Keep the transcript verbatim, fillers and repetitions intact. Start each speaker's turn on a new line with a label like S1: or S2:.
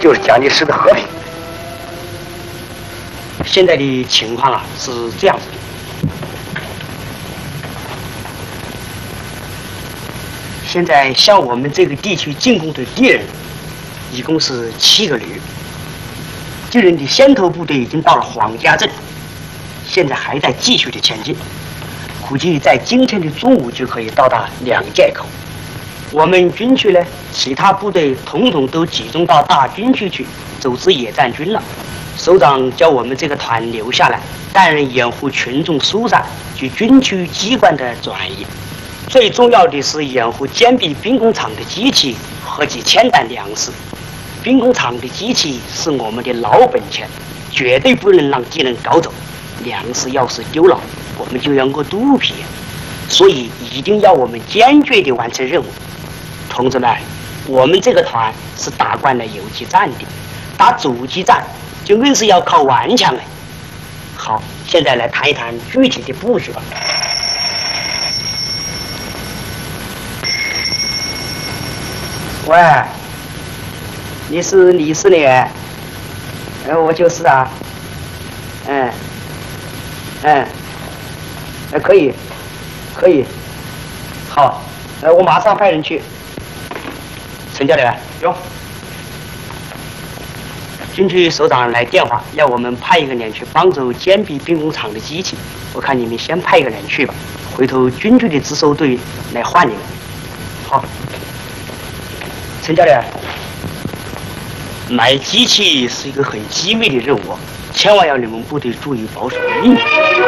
S1: 就是蒋介石的和平。
S2: 现在的情况啊是这样子的，现在向我们这个地区进攻的敌人一共是七个旅，敌人的先头部队已经到了黄家镇，现在还在继续的前进，估计在今天的中午就可以到达两界口。我们军区呢，其他部队统统都集中到大军区去组织野战军了。首长叫我们这个团留下来，担任掩护群众疏散及军区机关的转移。最重要的是掩护坚壁兵工厂的机器和几千担粮食。兵工厂的机器是我们的老本钱，绝对不能让敌人搞走。粮食要是丢了，我们就要饿肚皮，所以一定要我们坚决地完成任务。同志们，我们这个团是打惯了游击战的，打阻击战就硬是要靠顽强哎。好，现在来谈一谈具体的部署吧。喂，你是李四连？呃，我就是啊。嗯，嗯，呃，可以，可以，好，呃，我马上派人去。陈教练，有。军区首长来电话，要我们派一个人去帮助坚壁兵工厂的机器。我看你们先派一个人去吧，回头军区的值守队来换你们。好，陈教练，买机器是一个很机密的任务，千万要你们部队注意保守秘密。